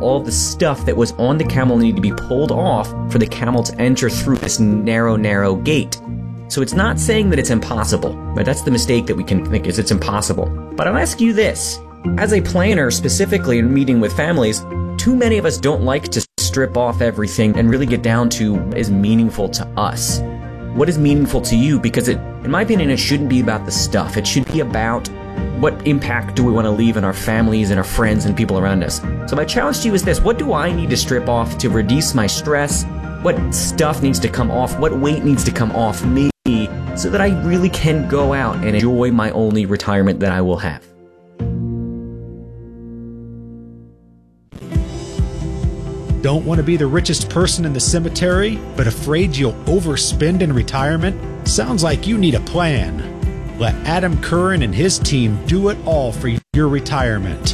all the stuff that was on the camel needed to be pulled off for the camel to enter through this narrow gate. So it's not saying that it's impossible, right? That's the mistake that we can think is it's impossible. But I'll ask you this. As a planner, specifically in meeting with families, too many of us don't like to strip off everything and really get down to what is meaningful to us. What is meaningful to you? Because in my opinion, it shouldn't be about the stuff. It should be about what impact do we want to leave in our families and our friends and people around us. So my challenge to you is this. What do I need to strip off to reduce my stress? What stuff needs to come off? What weight needs to come off me so that I really can go out and enjoy my only retirement that I will have? Don't want to be the richest person in the cemetery, but afraid you'll overspend in retirement? Sounds like you need a plan. Let Adam Curran and his team do it all for your retirement.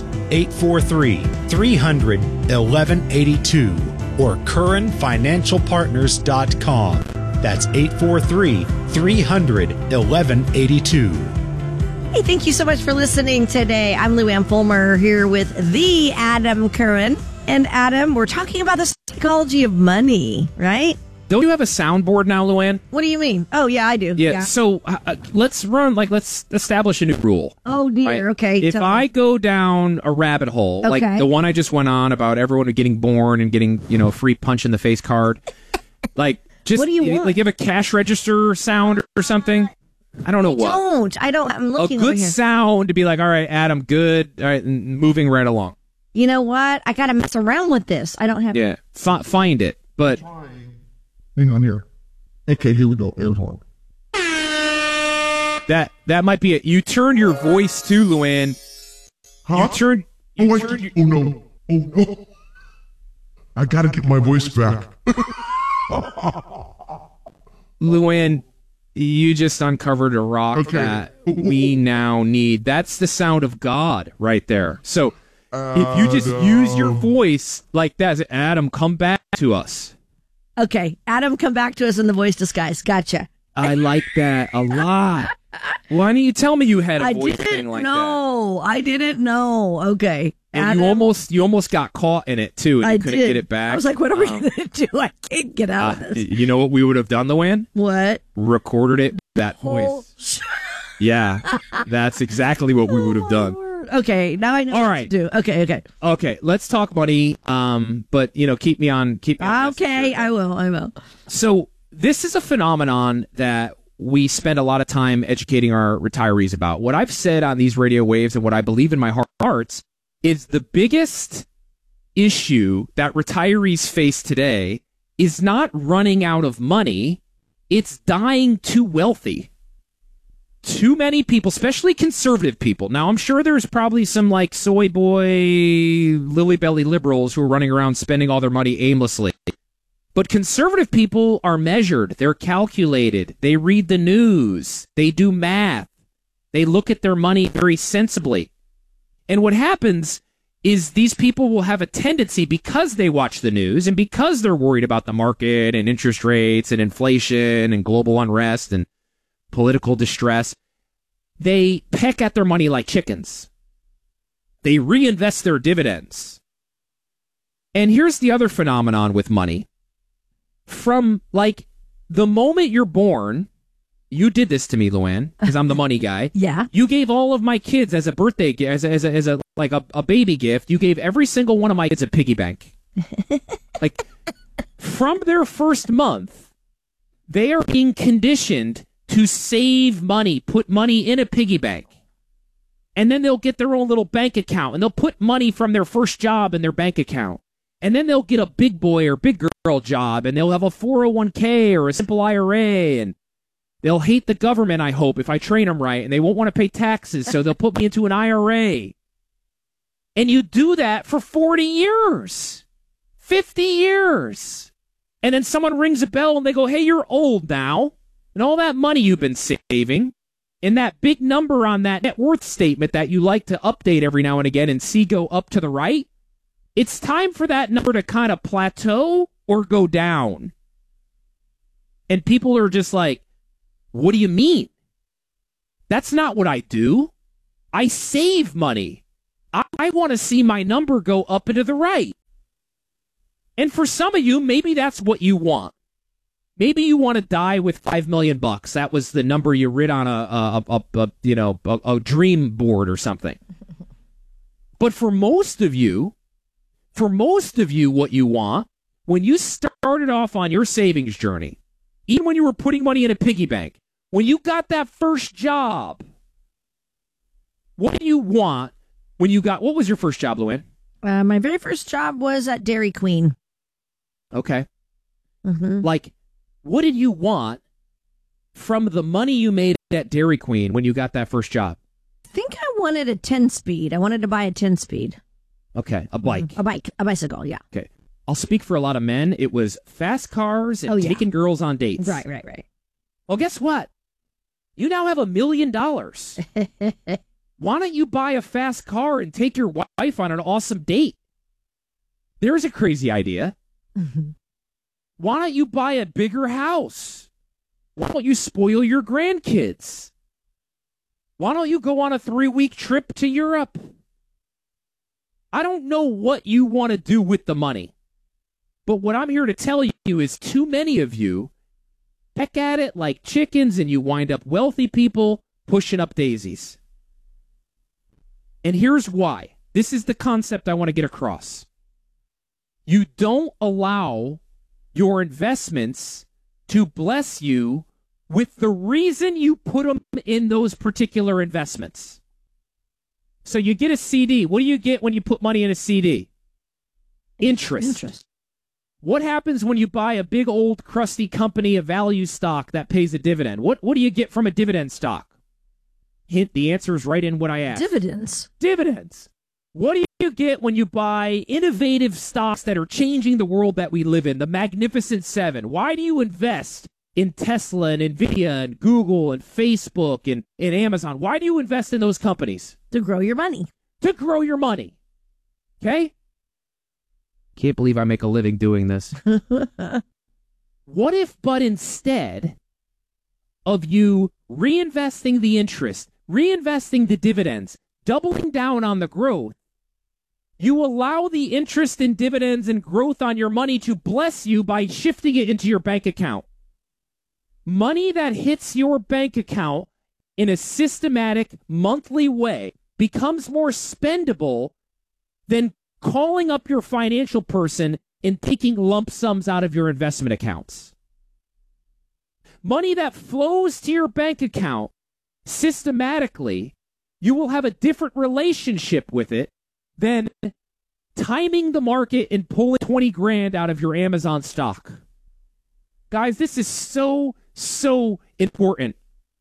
843-300-1182 or CurranFinancialPartners.com. That's 843-300-1182. Hey, thank you so much for listening today. I'm Lou Ann Fulmer here with the Adam Curran. And Adam, we're talking about the psychology of money, right? Don't you have a soundboard now, Luann? What do you mean? Oh, yeah, I do. Yeah. So let's establish a new rule. Oh, dear. Right? Okay. If I go down a rabbit hole, like the one I just went on about everyone getting born and getting, a free punch in the face card, what do you want? Like, you have a cash register sound or something? I don't know what. I don't. I'm looking a over good here. sound to be like, all right, Adam, good. All right, and moving right along. You know what? I got to mess around with this. I don't have... Yeah, find it, but... Hang on here. Okay, here we go. That might be it. You turn your voice to Luann. Huh? Oh no. I gotta get my voice back. Luann, you just uncovered a rock that we now need. That's the sound of God right there. So... if you just use your voice like that, Adam, come back to us. Okay, Adam, come back to us in the voice disguise. Gotcha. I like that a lot. Why don't you tell me you had a voice thing like that? I didn't know. Okay. And you almost got caught in it, too, and you couldn't get it back. I was like, what are we going to do? I can't get out of this. You know what we would have done, Luann? What? Recorded it, that voice. Yeah, that's exactly what we would have done. Okay, now I know what to do. Okay, let's talk money. But keep me on. Okay, I will. So this is a phenomenon that we spend a lot of time educating our retirees about. What I've said on these radio waves and what I believe in my heart of hearts is the biggest issue that retirees face today is not running out of money. It's dying too wealthy. Too many people, especially conservative people. Now, I'm sure there's probably some soy boy, lily belly liberals who are running around spending all their money aimlessly. But conservative people are measured. They're calculated. They read the news. They do math. They look at their money very sensibly. And what happens is these people will have a tendency, because they watch the news and because they're worried about the market and interest rates and inflation and global unrest and political distress, they peck at their money like chickens. They reinvest their dividends. And here's the other phenomenon with money. From the moment you're born, you did this to me, Luann, because I'm the money guy. Yeah. You gave all of my kids as a birthday gift, as a baby gift. You gave every single one of my kids a piggy bank. From their first month, they are being conditioned to save money, put money in a piggy bank. And then they'll get their own little bank account, and they'll put money from their first job in their bank account. And then they'll get a big boy or big girl job, and they'll have a 401k or a simple IRA, and they'll hate the government, I hope, if I train them right, and they won't want to pay taxes, so they'll put me into an IRA. And you do that for 40 years, 50 years. And then someone rings a bell, and they go, hey, you're old now. And all that money you've been saving, and that big number on that net worth statement that you like to update every now and again and see go up to the right, it's time for that number to kind of plateau or go down. And people are just like, what do you mean? That's not what I do. I save money. I want to see my number go up and to the right. And for some of you, maybe that's what you want. Maybe you want to die with $5 million. That was the number you writ on a dream board or something. But for most of you, what you want, when you started off on your savings journey, even when you were putting money in a piggy bank, when you got that first job, what do you want when you got, what was your first job, Luann? My very first job was at Dairy Queen. Okay. Like, what did you want from the money you made at Dairy Queen when you got that first job? I think I wanted a 10-speed. I wanted to buy a 10-speed. Okay, a bike. A bicycle, yeah. Okay. I'll speak for a lot of men. It was fast cars and taking girls on dates. Right. Well, guess what? You now have $1 million. Why don't you buy a fast car and take your wife on an awesome date? There's a crazy idea. Why don't you buy a bigger house? Why don't you spoil your grandkids? Why don't you go on a 3-week trip to Europe? I don't know what you want to do with the money, but what I'm here to tell you is too many of you peck at it like chickens and you wind up wealthy people pushing up daisies. And here's why. This is the concept I want to get across. You don't allow your investments to bless you with the reason you put them in those particular investments. So you get a CD. What do you get when you put money in a CD? Interest. What happens when you buy a big old crusty company of value stock that pays a dividend? What do you get from a dividend stock? Hint, the answer is right in what I asked. Dividends. What do you get when you buy innovative stocks that are changing the world that we live in? The Magnificent Seven. Why do you invest in Tesla and Nvidia and Google and Facebook and Amazon? Why do you invest in those companies? To grow your money. Okay? Can't believe I make a living doing this. What if, but instead of you reinvesting the interest, reinvesting the dividends, doubling down on the growth, you allow the interest and dividends and growth on your money to bless you by shifting it into your bank account? Money that hits your bank account in a systematic monthly way becomes more spendable than calling up your financial person and taking lump sums out of your investment accounts. Money that flows to your bank account systematically, you will have a different relationship with it than timing the market and pulling 20 grand out of your Amazon stock. Guys, this is so important.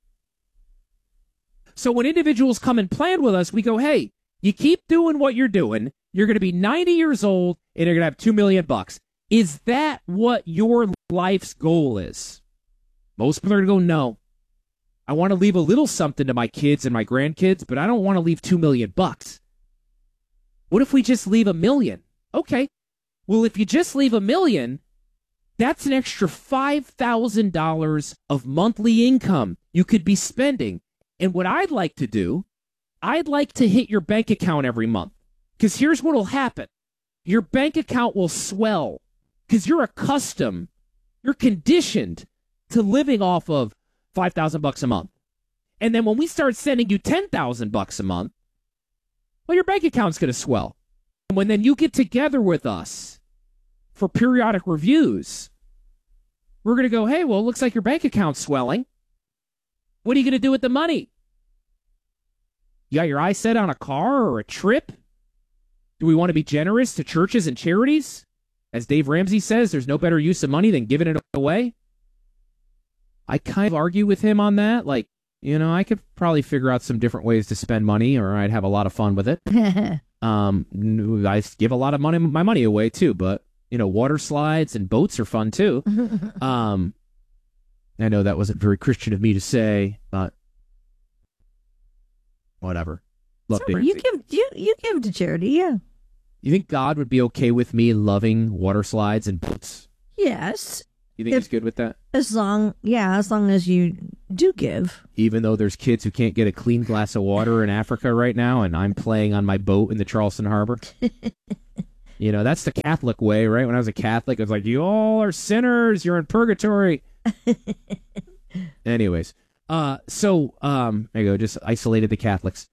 So when individuals come and plan with us, we go, hey, you keep doing what you're doing. You're going to be 90 years old and you're going to have $2 million. Is that what your life's goal is? Most people are going to go, no. I want to leave a little something to my kids and my grandkids, but I don't want to leave $2 million. What if we just leave $1 million? Okay. Well, if you just leave $1 million, that's an extra $5,000 of monthly income you could be spending. And what I'd like to do, I'd like to hit your bank account every month. Because here's what will happen. Your bank account will swell because you're conditioned to living off of $5,000 a month. And then when we start sending you $10,000 a month, well, your bank account's going to swell. And when then you get together with us for periodic reviews, we're going to go, hey, well, it looks like your bank account's swelling. What are you going to do with the money? You got your eyes set on a car or a trip? Do we want to be generous to churches and charities? As Dave Ramsey says, there's no better use of money than giving it away. I kind of argue with him on that. Like, I could probably figure out some different ways to spend money, or I'd have a lot of fun with it. I give a lot of my money away too, but water slides and boats are fun too. I know that wasn't very Christian of me to say, but whatever. Look, you give to charity, yeah. You think God would be okay with me loving water slides and boats? Yes. You think he's good with that? As long as you do give. Even though there's kids who can't get a clean glass of water in Africa right now, and I'm playing on my boat in the Charleston Harbor? That's the Catholic way, right? When I was a Catholic, it was like, you all are sinners. You're in purgatory. Anyways. There you go. Just isolated the Catholics.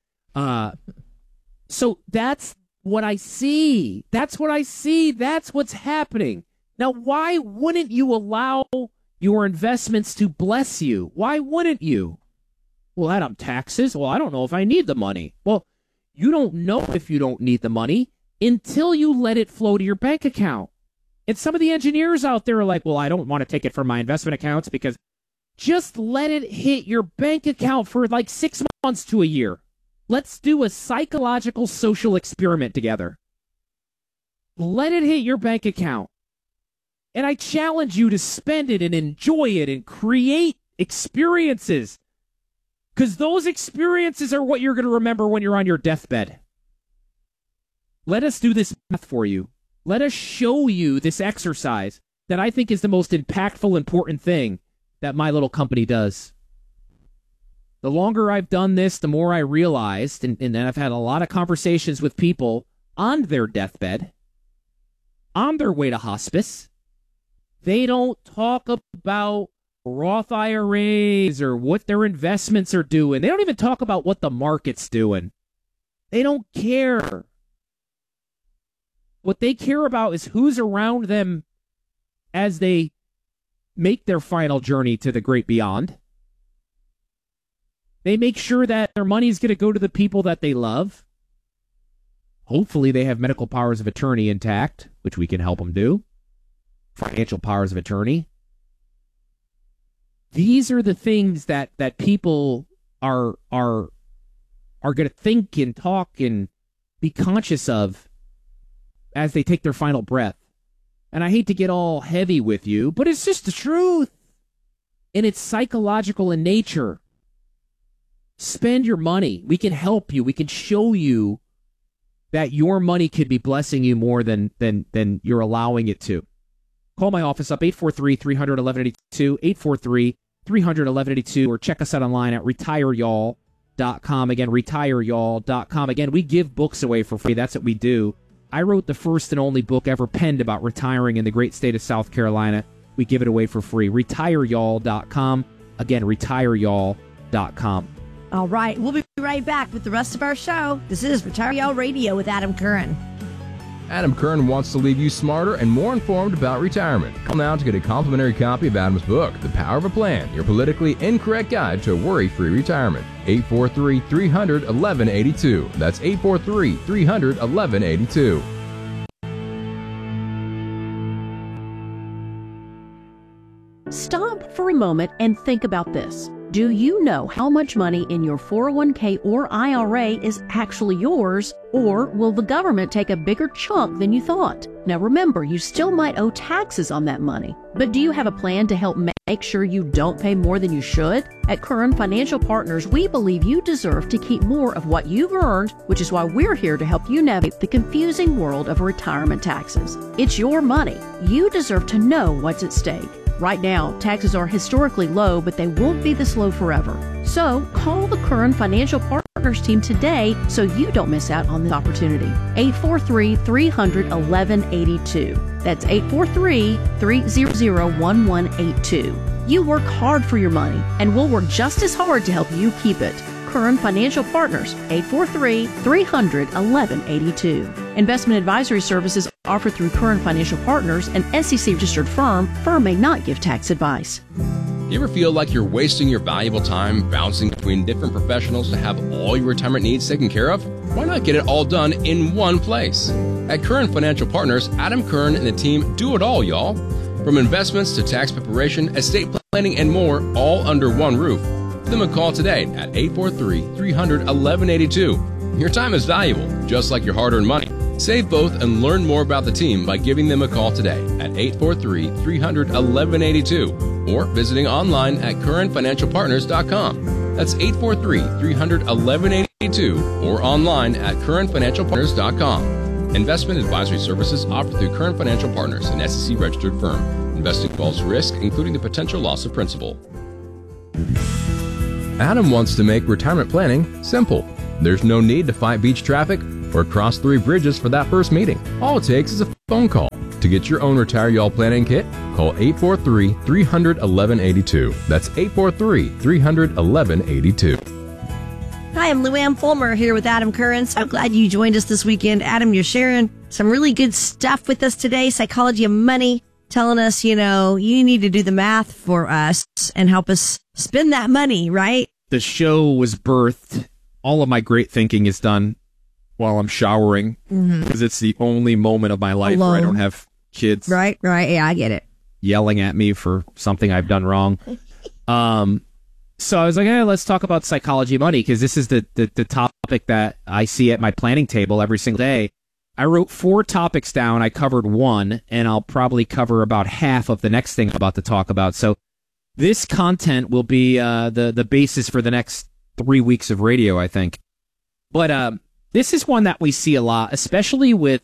So that's what I see. That's what's happening. Now, why wouldn't you allow your investments to bless you? Why wouldn't you? Well, Adam, taxes? Well, I don't know if I need the money. Well, you don't know if you don't need the money until you let it flow to your bank account. And some of the engineers out there are like, well, I don't want to take it from my investment accounts because just let it hit your bank account for like 6 months to a year. Let's do a psychological social experiment together. Let it hit your bank account. And I challenge you to spend it and enjoy it and create experiences. Because those experiences are what you're going to remember when you're on your deathbed. Let us do this math for you. Let us show you this exercise that I think is the most impactful, important thing that my little company does. The longer I've done this, the more I realized, and then I've had a lot of conversations with people on their deathbed, on their way to hospice. They don't talk about Roth IRAs or what their investments are doing. They don't even talk about what the market's doing. They don't care. What they care about is who's around them as they make their final journey to the great beyond. They make sure that their money is going to go to the people that they love. Hopefully they have medical powers of attorney intact, which we can help them do. Financial powers of attorney. These are the things that people are going to think and talk and be conscious of as they take their final breath. And I hate to get all heavy with you, but it's just the truth. And it's psychological in nature. Spend your money. We can help you. We can show you that your money could be blessing you more than you're allowing it to. Call my office up, 843-300-1182, 843-300-1182, or check us out online at retireyall.com. Again, retireyall.com. Again, we give books away for free. That's what we do. I wrote the first and only book ever penned about retiring in the great state of South Carolina. We give it away for free. retireyall.com. Again, retireyall.com. All right, we'll be right back with the rest of our show. This is Retire Y'all Radio with Adam Curran. Adam Curran wants to leave you smarter and more informed about retirement. Call now to get a complimentary copy of Adam's book, The Power of a Plan, your politically incorrect guide to a worry-free retirement. 843-300-1182. That's 843-300-1182. Stop for a moment and think about this. Do you know how much money in your 401k or IRA is actually yours, or will the government take a bigger chunk than you thought? Now remember, you still might owe taxes on that money, but do you have a plan to help make sure you don't pay more than you should? At Curran Financial Partners, we believe you deserve to keep more of what you've earned, which is why we're here to help you navigate the confusing world of retirement taxes. It's your money. You deserve to know what's at stake. Right now, taxes are historically low, but they won't be this low forever. So call the Curran Financial Partners team today so you don't miss out on this opportunity. 843-300-1182. That's 843-300-1182. You work hard for your money, and we'll work just as hard to help you keep it. Curran Financial Partners, 843-300-1182. Investment advisory services offered through Curran Financial Partners, an SEC-registered firm. Firm may not give tax advice. You ever feel like you're wasting your valuable time bouncing between different professionals to have all your retirement needs taken care of? Why not get it all done in one place? At Curran Financial Partners, Adam Curran and the team do it all, y'all. From investments to tax preparation, estate planning, and more, all under one roof. Give them a call today at 843-300-1182. Your time is valuable, just like your hard-earned money. Save both and learn more about the team by giving them a call today at 843-300-1182 or visiting online at curranfinancialpartners.com. That's 843-300-1182 or online at curranfinancialpartners.com. Investment advisory services offered through Curran Financial Partners, an SEC-registered firm. Investing involves risk, including the potential loss of principal. Adam wants to make retirement planning simple. There's no need to fight beach traffic or cross 3 bridges for that first meeting. All it takes is a phone call. To get your own Retire Y'all planning kit, call 843-300-1182. That's 843-300-1182. Hi, I'm Luann Fulmer here with Adam Curran. So glad you joined us this weekend. Adam, you're sharing some really good stuff with us today. Psychology of money, telling us, you need to do the math for us and help us spend that money, right? The show was birthed. All of my great thinking is done while I'm showering because it's the only moment of my life where I don't have kids. Right. Yeah, I get it. Yelling at me for something I've done wrong. So I was like, hey, let's talk about psychology of money because this is the topic that I see at my planning table every single day. I wrote 4 topics down. I covered 1, and I'll probably cover about half of the next thing I'm about to talk about. So this content will be the basis for the next 3 weeks of radio, I think. But this is one that we see a lot, especially with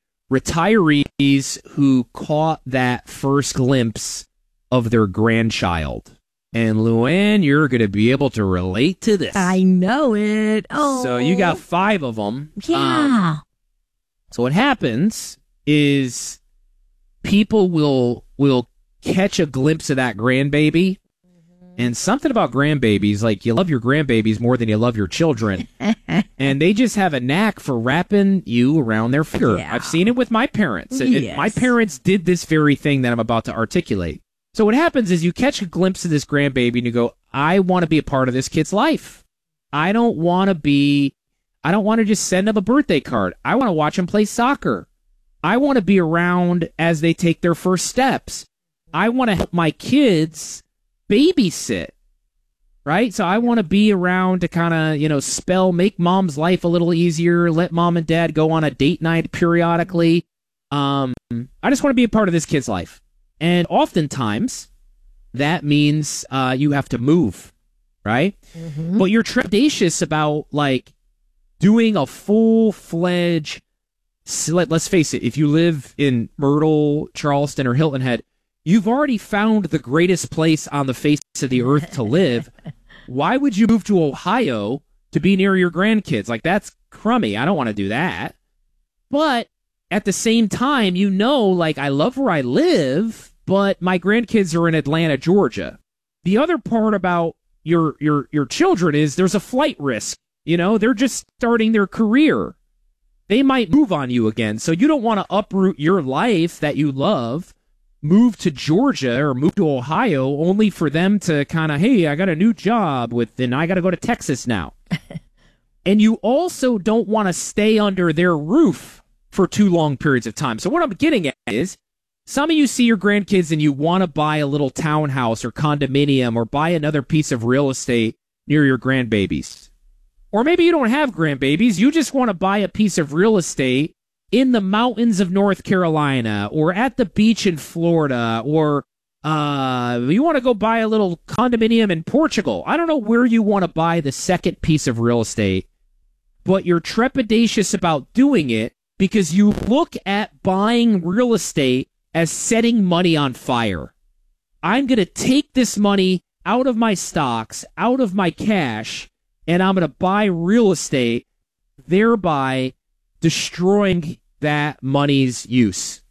retirees who caught that first glimpse of their grandchild. And Luann, you're going to be able to relate to this. I know it. Oh, so you got 5 of them. Yeah. So what happens is people will catch a glimpse of that grandbaby. And something about grandbabies, like you love your grandbabies more than you love your children. And they just have a knack for wrapping you around their finger. Yeah. I've seen it with my parents. Yes. My parents did this very thing that I'm about to articulate. So what happens is you catch a glimpse of this grandbaby and you go, I want to be a part of this kid's life. I don't want to just send them a birthday card. I want to watch them play soccer. I want to be around as they take their first steps. I want to help my kids babysit, right? So I want to be around to kind of, make mom's life a little easier, let mom and dad go on a date night periodically. I just want to be a part of this kid's life. And oftentimes, that means you have to move, right? Mm-hmm. But you're trepidatious about, doing a full-fledged... Let's face it, if you live in Myrtle, Charleston, or Hilton Head, you've already found the greatest place on the face of the earth to live. Why would you move to Ohio to be near your grandkids? That's crummy. I don't want to do that. But at the same time, I love where I live, but my grandkids are in Atlanta, Georgia. The other part about your children is there's a flight risk. They're just starting their career. They might move on you again. So you don't want to uproot your life that you love, move to Georgia or move to Ohio only for them to kind of, hey, I got a new job and I got to go to Texas now. And you also don't want to stay under their roof for too long periods of time. So what I'm getting at is some of you see your grandkids and you want to buy a little townhouse or condominium or buy another piece of real estate near your grandbabies. Or maybe you don't have grandbabies. You just want to buy a piece of real estate in the mountains of North Carolina or at the beach in Florida, or you want to go buy a little condominium in Portugal. I don't know where you want to buy the second piece of real estate, but you're trepidatious about doing it because you look at buying real estate as setting money on fire. I'm going to take this money out of my stocks, out of my cash, and I'm going to buy real estate, thereby destroying that money's use.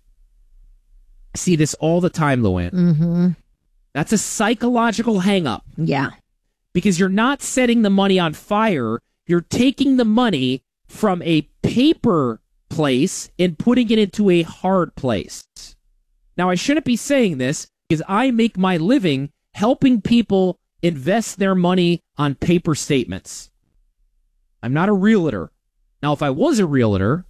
I see this all the time, Luann. Mm-hmm. That's a psychological hang-up. Yeah. Because you're not setting the money on fire. You're taking the money from a paper place and putting it into a hard place. Now, I shouldn't be saying this because I make my living helping people invest their money on paper statements. I'm not a realtor. Now, if I was a realtor,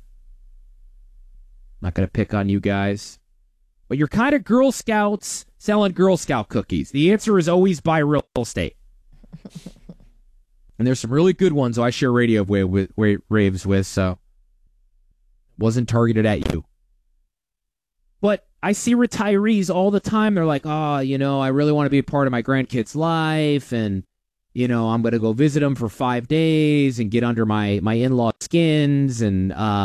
I'm not going to pick on you guys, but you're kind of Girl Scouts selling Girl Scout cookies. The answer is always buy real estate. And there's some really good ones I share radio raves with, so wasn't targeted at you. But I see retirees all the time. They're like, I really want to be a part of my grandkid's life, and, I'm going to go visit them for 5 days and get under my in-law skins and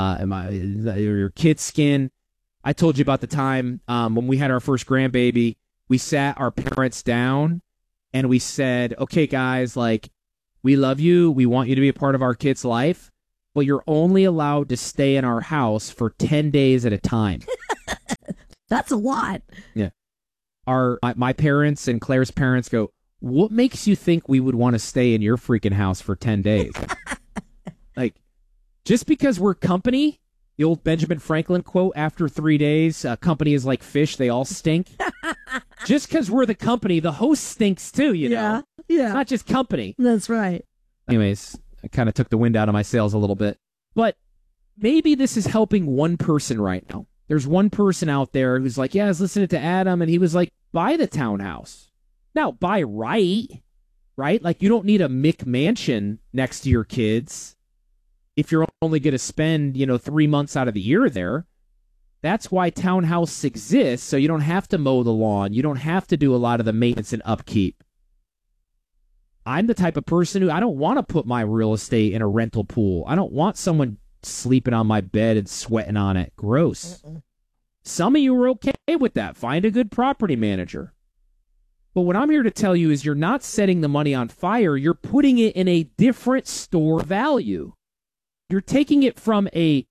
your kid's skin. I told you about the time when we had our first grandbaby. We sat our parents down and we said, okay, guys, we love you. We want you to be a part of our kid's life. but you're only allowed to stay in our house for 10 days at a time. That's a lot. Yeah. My parents and Claire's parents go, what makes you think we would want to stay in your freaking house for 10 days? Like, just because we're company, the old Benjamin Franklin quote, after 3 days, company is like fish, they all stink. Just because we're the company, the host stinks too, you know? Yeah. It's not just company. That's right. Anyways, I kind of took the wind out of my sails a little bit. But maybe this is helping one person right now. There's one person out there who's like, yeah, I was listening to Adam, and he was like, buy the townhouse. Now, by right? Like, you don't need a McMansion next to your kids if you're only going to spend, 3 months out of the year there. That's why townhouse exists, so you don't have to mow the lawn. You don't have to do a lot of the maintenance and upkeep. I'm the type of person who I don't want to put my real estate in a rental pool. I don't want someone sleeping on my bed and sweating on it. Gross. Some of you are okay with that. Find a good property manager. But what I'm here to tell you is you're not setting the money on fire. You're putting it in a different store value. You're taking it from a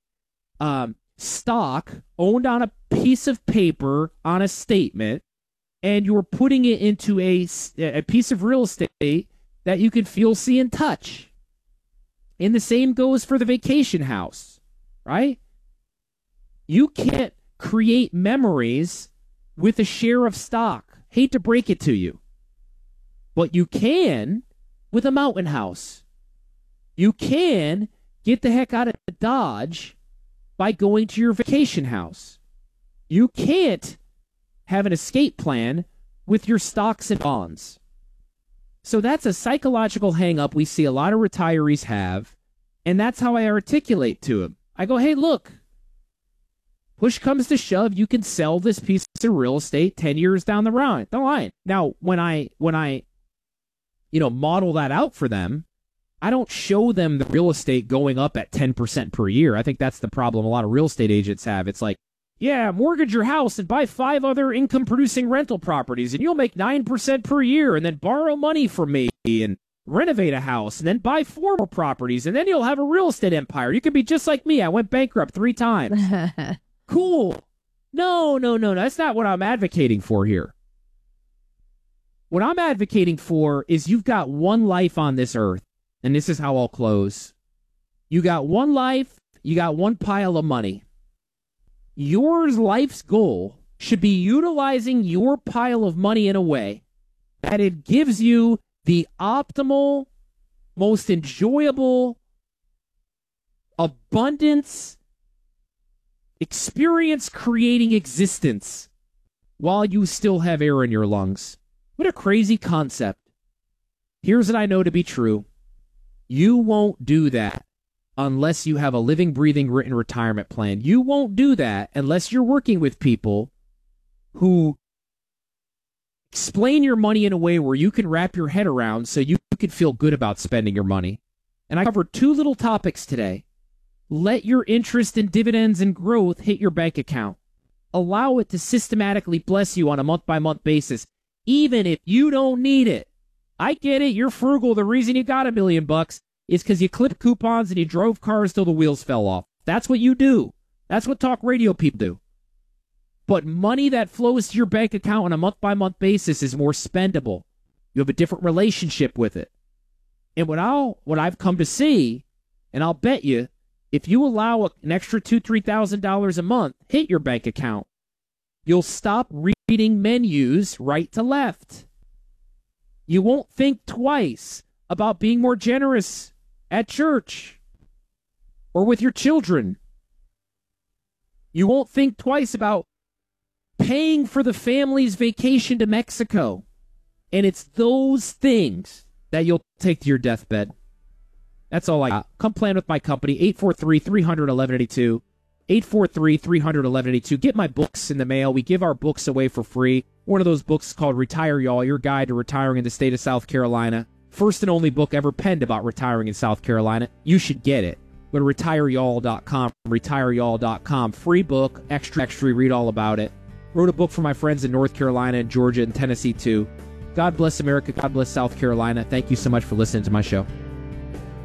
stock owned on a piece of paper on a statement, and you're putting it into a piece of real estate that you can feel, see, and touch. And the same goes for the vacation house, right? You can't create memories with a share of stock. Hate to break it to you. But you can with a mountain house. You can get the heck out of Dodge by going to your vacation house. You can't have an escape plan with your stocks and bonds. So that's a psychological hang-up we see a lot of retirees have, and that's how I articulate to them. I go, hey, look, push comes to shove, you can sell this piece of real estate 10 years down the line. Now, when I model that out for them, I don't show them the real estate going up at 10% per year. I think that's the problem a lot of real estate agents have. It's like, yeah, mortgage your house and buy 5 other income-producing rental properties, and you'll make 9% per year, and then borrow money from me and renovate a house, and then buy 4 more properties, and then you'll have a real estate empire. You could be just like me. I went bankrupt 3 times. Cool. No. That's not what I'm advocating for here. What I'm advocating for is you've got one life on this earth, and this is how I'll close. You got one life, you got one pile of money. Your life's goal should be utilizing your pile of money in a way that it gives you the optimal, most enjoyable, abundance, experience-creating existence while you still have air in your lungs. What a crazy concept. Here's what I know to be true. You won't do that unless you have a living, breathing, written retirement plan. You won't do that unless you're working with people who explain your money in a way where you can wrap your head around so you can feel good about spending your money. And I covered 2 little topics today. Let your interest in dividends and growth hit your bank account. Allow it to systematically bless you on a month-by-month basis, even if you don't need it. I get it. You're frugal. The reason you got $1 million is because you clipped coupons and you drove cars till the wheels fell off. That's what you do. That's what talk radio people do. But money that flows to your bank account on a month-by-month basis is more spendable. You have a different relationship with it. And what I've come to see, and I'll bet you, if you allow an extra $2,000, $3,000 a month hit your bank account, you'll stop reading menus right to left. You won't think twice about being more generous at church or with your children. You won't think twice about paying for the family's vacation to Mexico. And it's those things that you'll take to your deathbed. That's all I got. Come plan with my company, 843-300-1182. 843-300-1182. Get my books in the mail. We give our books away for free. One of those books is called Retire Y'all, Your Guide to Retiring in the State of South Carolina. First and only book ever penned about retiring in South Carolina. You should get it. Go to retirey'all.com, retirey'all.com. Free book, extra, read all about it. Wrote a book for my friends in North Carolina and Georgia and Tennessee, too. God bless America. God bless South Carolina. Thank you so much for listening to my show.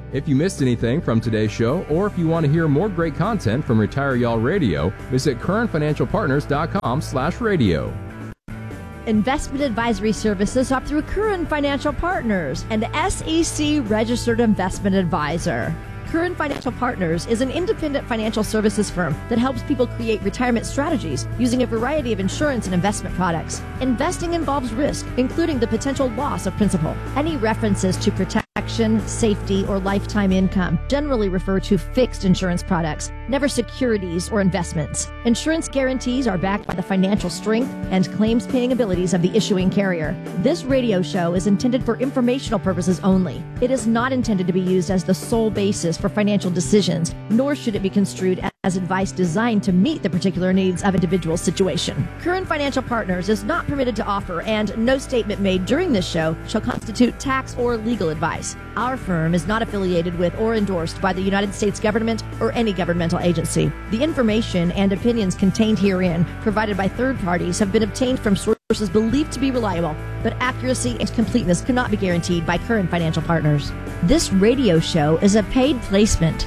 If you missed anything from today's show, or if you want to hear more great content from Retire Y'all Radio, visit currentfinancialpartners.com/radio. Investment advisory services offered through Current Financial Partners, an SEC registered investment advisor. Current Financial Partners is an independent financial services firm that helps people create retirement strategies using a variety of insurance and investment products. Investing involves risk, including the potential loss of principal. Any references to protection, safety, or lifetime income generally refer to fixed insurance products, never securities or investments. Insurance guarantees are backed by the financial strength and claims-paying abilities of the issuing carrier. This radio show is intended for informational purposes only. It is not intended to be used as the sole basis for financial decisions, nor should it be construed as advice designed to meet the particular needs of individual situation. Current Financial Partners is not permitted to offer, and no statement made during this show shall constitute tax or legal advice. Our firm is not affiliated with or endorsed by the United States government or any governmental agency. The information and opinions contained herein, provided by third parties, have been obtained from sources believed to be reliable, but accuracy and completeness cannot be guaranteed by Current Financial Partners. This radio show is a paid placement.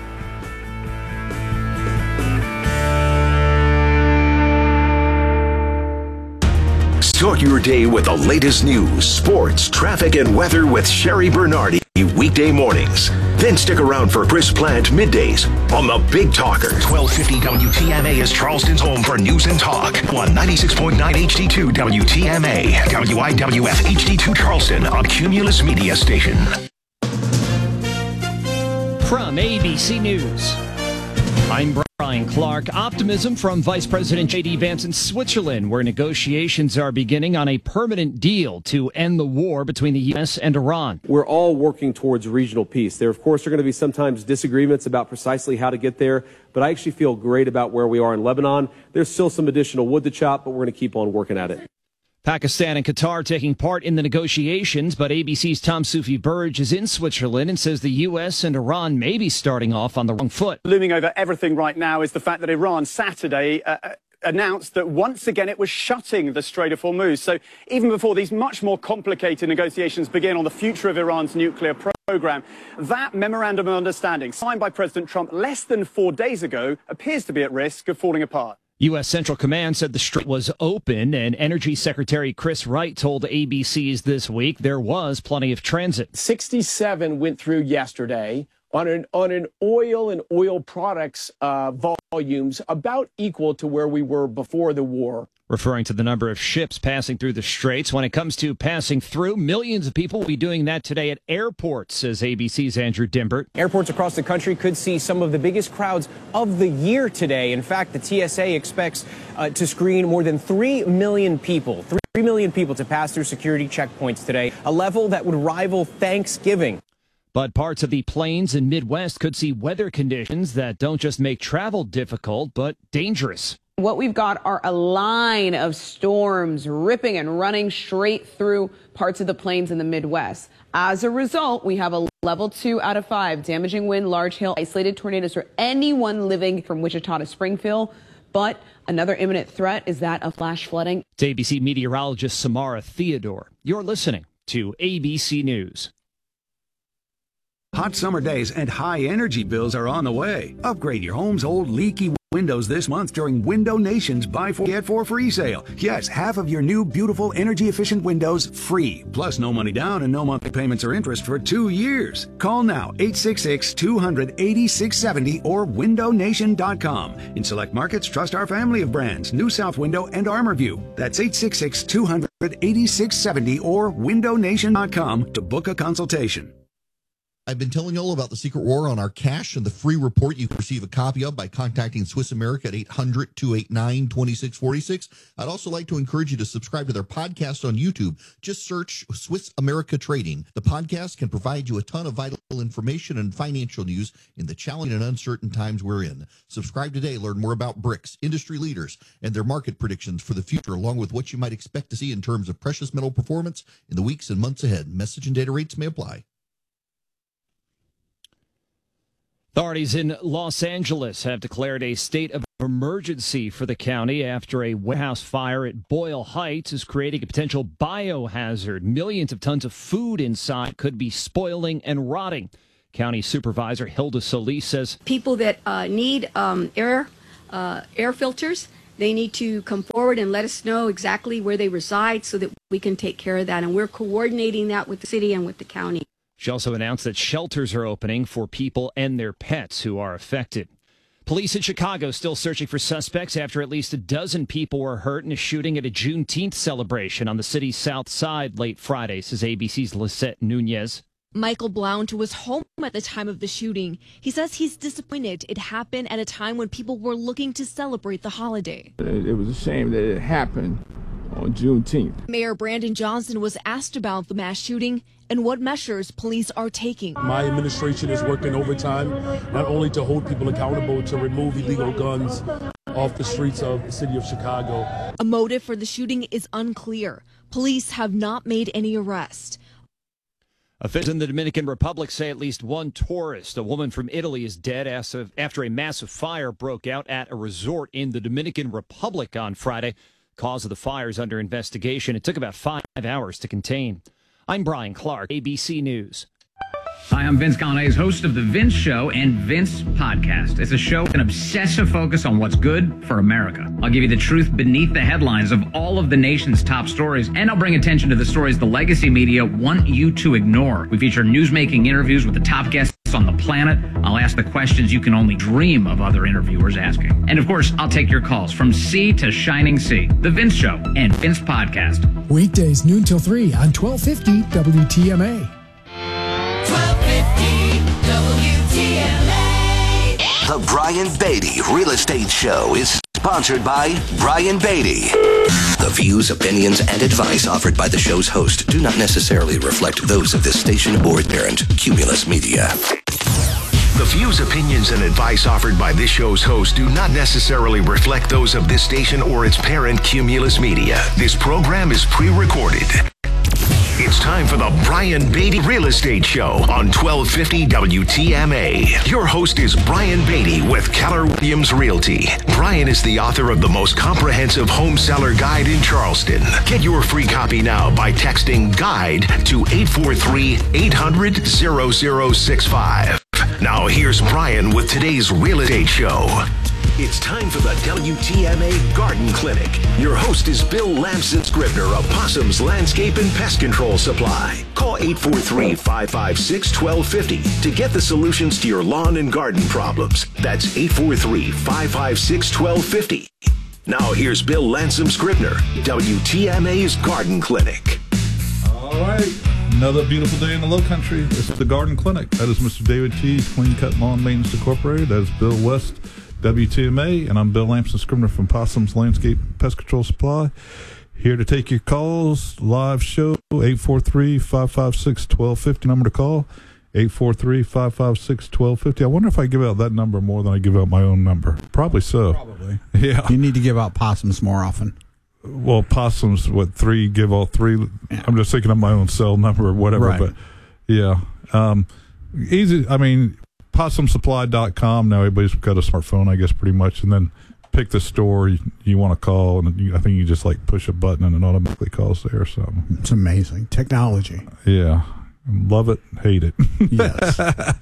Start your day with the latest news, sports, traffic, and weather with Sherry Bernardi weekday mornings. Then stick around for Chris Plant middays on the Big Talker. 1250 WTMA is Charleston's home for news and talk. On 96.9 HD2 WTMA, WIWF HD2 Charleston, a Cumulus Media station. From ABC News, I'm Brian Clark. Optimism from Vice President J.D. Vance in Switzerland, where negotiations are beginning on a permanent deal to end the war between the U.S. and Iran. We're all working towards regional peace. There, of course, are going to be sometimes disagreements about precisely how to get there, but I actually feel great about where we are in Lebanon. There's still some additional wood to chop, but we're going to keep on working at it. Pakistan and Qatar taking part in the negotiations, but ABC's Tom Sufi Burge is in Switzerland and says the U.S. and Iran may be starting off on the wrong foot. Looming over everything right now is the fact that Iran Saturday announced that once again it was shutting the Strait of Hormuz. So even before these much more complicated negotiations begin on the future of Iran's nuclear program, that memorandum of understanding signed by President Trump less than 4 days ago appears to be at risk of falling apart. U.S. Central Command said the strait was open, and Energy Secretary Chris Wright told ABC's This Week there was plenty of transit. 67 went through yesterday on an oil and oil products volumes about equal to where we were before the war. Referring to the number of ships passing through the straits. When it comes to passing through, millions of people will be doing that today at airports, says ABC's Andrew Dimbert. Airports across the country could see some of the biggest crowds of the year today. In fact, the TSA expects to screen more than 3 million people. 3 million people to pass through security checkpoints today, a level that would rival Thanksgiving. But parts of the plains and Midwest could see weather conditions that don't just make travel difficult, but dangerous. What we've got are a line of storms ripping and running straight through parts of the plains in the Midwest. As a result, we have a level 2 out of 5, damaging wind, large hail, isolated tornadoes for anyone living from Wichita to Springfield. But another imminent threat is that of flash flooding. It's ABC meteorologist Samara Theodore. You're listening to ABC News. Hot summer days and high energy bills are on the way. Upgrade your home's old leaky windows this month during Window Nation's Buy 4 Get 4 free sale. Yes, half of your new beautiful energy efficient windows free. Plus no money down and no monthly payments or interest for 2 years. Call now 866-200-8670 or windownation.com. In select markets, trust our family of brands, New South Window and ArmorView. That's 866-200-8670 or windownation.com to book a consultation. I've been telling you all about the secret war on our cash and the free report you can receive a copy of by contacting Swiss America at 800-289-2646. I'd also like to encourage you to subscribe to their podcast on YouTube. Just search Swiss America Trading. The podcast can provide you a ton of vital information and financial news in the challenging and uncertain times we're in. Subscribe today. Learn more about BRICS, industry leaders, and their market predictions for the future, along with what you might expect to see in terms of precious metal performance in the weeks and months ahead. Message and data rates may apply. Authorities in Los Angeles have declared a state of emergency for the county after a warehouse fire at Boyle Heights is creating a potential biohazard. Millions of tons of food inside could be spoiling and rotting. County Supervisor Hilda Solis says people that need air filters, they need to come forward and let us know exactly where they reside so that we can take care of that. And we're coordinating that with the city and with the county. She also announced that shelters are opening for people and their pets who are affected. Police in Chicago still searching for suspects after at least a dozen people were hurt in a shooting at a Juneteenth celebration on the city's south side late Friday, says ABC's Lisette Nunez. Michael Blount was home at the time of the shooting. He says he's disappointed it happened at a time when people were looking to celebrate the holiday. It was a shame that it happened on Juneteenth. Mayor Brandon Johnson was asked about the mass shooting and what measures police are taking. My administration is working overtime, not only to hold people accountable, to remove illegal guns off the streets of the city of Chicago. A motive for the shooting is unclear. Police have not made any arrest. Officials in the Dominican Republic say at least one tourist, a woman from Italy, is dead after a massive fire broke out at a resort in the Dominican Republic on Friday. Cause of the fire is under investigation. It took about 5 hours to contain. I'm Brian Clark, ABC News. Hi, I'm Vince Galanes, host of The Vince Show and Vince Podcast. It's a show with an obsessive focus on what's good for America. I'll give you the truth beneath the headlines of all of the nation's top stories, and I'll bring attention to the stories the legacy media want you to ignore. We feature newsmaking interviews with the top guests on the planet. I'll ask the questions you can only dream of other interviewers asking. And of course, I'll take your calls from sea to shining sea. The Vince Show and Vince Podcast. Weekdays noon till 3 on 1250 WTMA. The Brian Beatty Real Estate Show is sponsored by Brian Beatty. The views, opinions, and advice offered by the show's host do not necessarily reflect those of this station or parent, Cumulus Media. The views, opinions, and advice offered by this show's host do not necessarily reflect those of this station or its parent, Cumulus Media. This program is pre-recorded. It's time for the Brian Beatty Real Estate Show on 1250 WTMA. Your host is Brian Beatty with Keller Williams Realty. Brian is the author of the most comprehensive home seller guide in Charleston. Get your free copy now by texting GUIDE to 843-800-0065. Now here's Brian with today's Real Estate Show. It's time for the WTMA Garden Clinic. Your host is Bill Lamson-Scribner of Possum's Landscape and Pest Control Supply. Call 843-556-1250 to get the solutions to your lawn and garden problems. That's 843-556-1250. Now here's Bill Lamson-Scribner, WTMA's Garden Clinic. All right. Another beautiful day in the Low Country. This is the Garden Clinic. That is Mr. David T. Clean Cut Lawn Maintenance Incorporated. That is Bill West, WTMA, and I'm Bill Lamson-Scribner from Possum's Landscape Pest Control Supply. Here to take your calls. Live show, 843-556-1250. Number to call, 843-556-1250. I wonder if I give out that number more than I give out my own number. Probably so. Probably. Yeah. You need to give out Possums more often. Well, Possums, give all three. Yeah. I'm just thinking of my own cell number or whatever. Right. But, yeah. Easy. I mean, PossumSupply.com. Now everybody's got a smartphone, I guess, pretty much. And then pick the store you want to call. And I think you just, push a button and it automatically calls there or something. It's amazing. Technology. Yeah. Love it, hate it. Yes.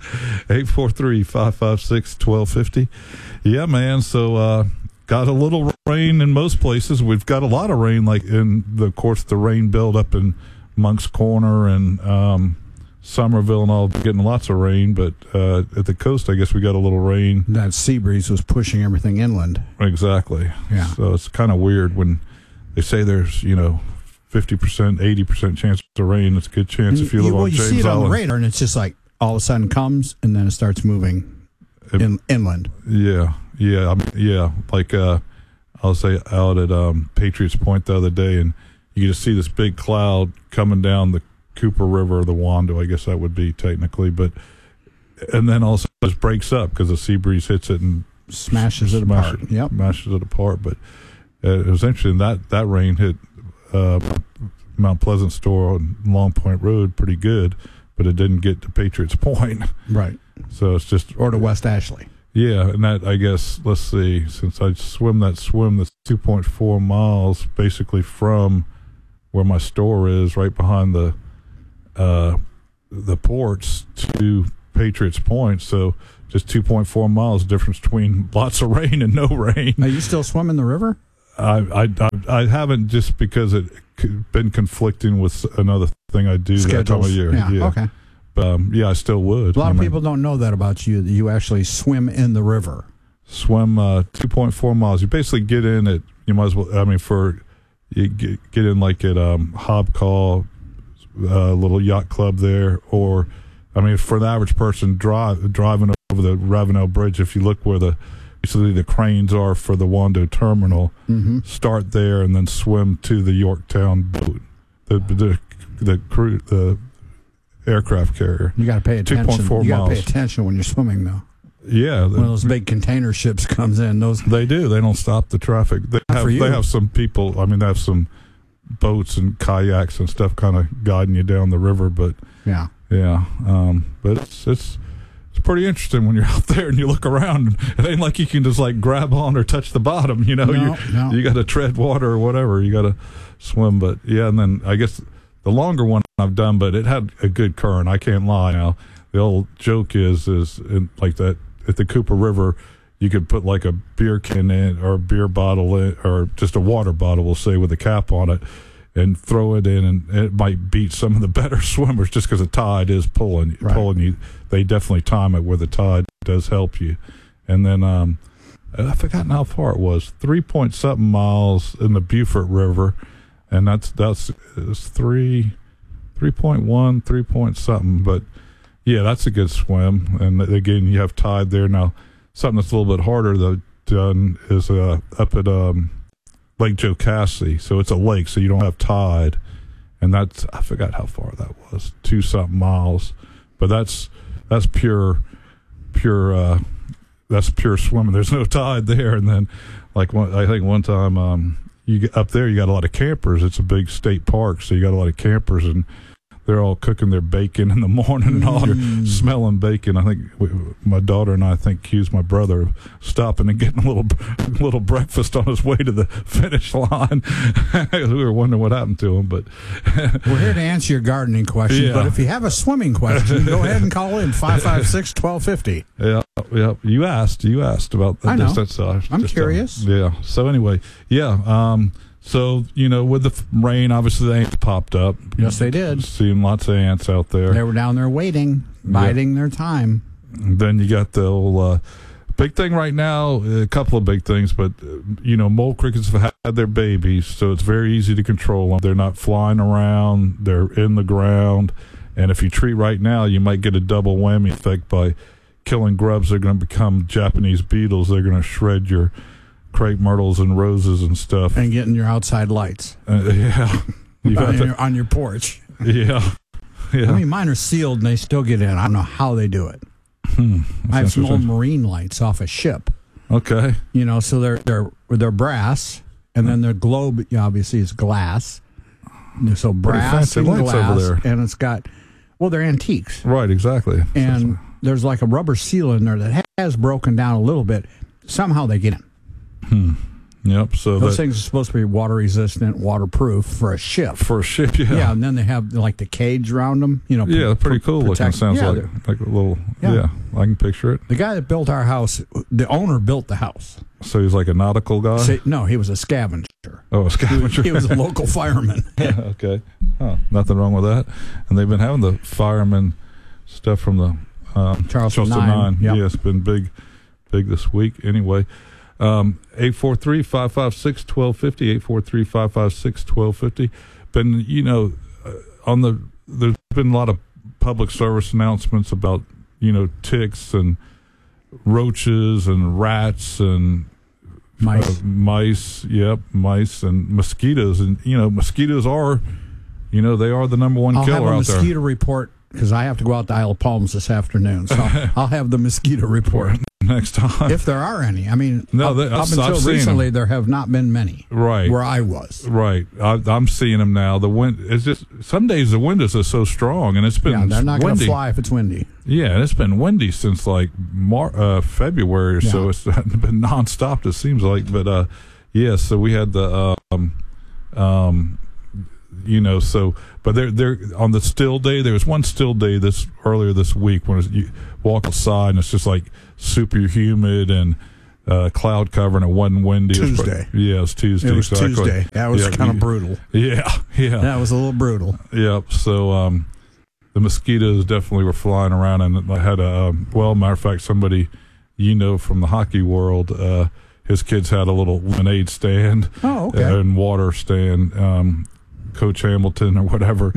843-556-1250. Yeah, man. So, got a little rain in most places. We've got a lot of rain, of course, the rain build up in Monk's Corner and Somerville and all, getting lots of rain. But at the coast, I guess we got a little rain. That sea breeze was pushing everything inland. Exactly. Yeah. So it's kind of weird when they say there's, 50%, 80% chance of rain. It's a good chance if you live on James Island. You see it on the radar, and it's just all of a sudden comes, and then it starts moving inland. Yeah. Yeah, I'll say out at Patriots Point the other day, and you just see this big cloud coming down the Cooper River, or the Wando, I guess that would be technically, and then also it just breaks up because the sea breeze hits it and smashes it apart. Yep, smashes it apart. But it was interesting that rain hit Mount Pleasant Store on Long Point Road pretty good, but it didn't get to Patriots Point. Right. So it's just or to West Ashley. Yeah, and that, I guess, let's see, since I swim that's 2.4 miles basically from where my store is, right behind the ports to Patriots Point, so just 2.4 miles difference between lots of rain and no rain. Are you still swimming the river? I haven't, just because it been conflicting with another thing I do that time of year. Yeah. Okay. But I still would. A lot of people don't know that about you, that you actually swim in the river. Swim 2.4 miles. You basically get in at, you might as well, you get in like at Hobcall, little yacht club there, or, for the average person driving over the Ravenel Bridge, if you look where usually the cranes are for the Wando terminal, start there and then swim to the Yorktown boat, the aircraft carrier. You got to pay attention. 2.4 miles. You got to pay attention when you're swimming, though. Yeah, when those big container ships comes in, they do. They don't stop the traffic. They have some people. They have some boats and kayaks and stuff kind of guiding you down the river. But yeah. But it's pretty interesting when you're out there and you look around. It ain't like you can just like grab on or touch the bottom. You got to tread water or whatever. You got to swim. But and then I guess the longer one I've done, but it had a good current. I can't lie. Now the old joke is in, like that. At the Cooper River, you could put like a beer can in, or a beer bottle in, or just a water bottle, we'll say, with a cap on it, and throw it in, and it might beat some of the better swimmers just because the tide is pulling you. They definitely time it where the tide does help you. And then I've forgotten how far it was, 3-point-something miles in the Beaufort River, and that's 3.1, 3-point-something, but. Yeah, that's a good swim. And again, you have tide there. Now, something that's a little bit harder done is up at Lake Jocassee. So it's a lake, so you don't have tide. And I forgot how far that was, 2-something miles. But that's pure swimming. There's no tide there. And then, I think one time you get up there, you got a lot of campers. It's a big state park, so you got a lot of campers, and they're all cooking their bacon in the morning and all. You're smelling bacon. I think my daughter and I accused my brother of stopping and getting a little breakfast on his way to the finish line. We were wondering what happened to him. But we're here to answer your gardening questions. Yeah. But if you have a swimming question, go ahead and call in 556-1250. Yeah. You asked about the distance. So I'm curious. So anyway, So, with the rain, obviously the ants popped up. Yes, they did. Seeing lots of ants out there. They were down there waiting, biding their time. And then you got the old big thing right now, a couple of big things, but, mole crickets have had their babies, so it's very easy to control them. They're not flying around. They're in the ground. And if you treat right now, you might get a double whammy effect by killing grubs. They're going to become Japanese beetles. They're going to shred your crepe myrtles and roses and stuff, and getting your outside lights. On your porch. Yeah. Mine are sealed and they still get in. I don't know how they do it. I have some old marine lights off a ship. Okay. So they're brass, and then their globe obviously is glass. So brass and lights glass, over there. and it's got they're antiques. Right, exactly. And there's like a rubber seal in there that has broken down a little bit. Somehow they get in. Yep. So those things are supposed to be water resistant, waterproof for a ship. Yeah. And then they have like the cage around them. Pretty cool looking. Sounds like a little. Yeah, I can picture it. The guy that built our house, the owner built the house. So he's like a nautical guy. No, he was a scavenger. Oh, a scavenger. He was a local fireman. Okay. Nothing wrong with that. And they've been having the fireman stuff from the Charleston 9. Yep. Yeah, it's been big this week. Anyway. 843-556-1250, 843-556-1250. Been, there's been a lot of public service announcements about, ticks and roaches and rats and mice. Mice and mosquitoes. And, mosquitoes are, they are the number one killer out there. I'll have a mosquito report because I have to go out to Isle of Palms this afternoon. So I'll have the mosquito report. Next time, if there are any. Up until recently, there have not been many. Right, where I was. Right, I'm seeing them now. The wind it's just some days the winds are so strong, and it's been they're not going to fly if it's windy. Yeah, and it's been windy since like February or so. It's been nonstop. It seems like, but so we had the So, but they're on the still day. There was one still day earlier this week when you walk outside and it's just like super humid and cloud cover, and it wasn't windy. Tuesday. It was Tuesday. It was Tuesday. That was kind of brutal. Yeah. That was a little brutal. Yeah. So the mosquitoes definitely were flying around, and I had matter of fact, somebody from the hockey world, his kids had a little lemonade stand and water stand, Coach Hamilton or whatever.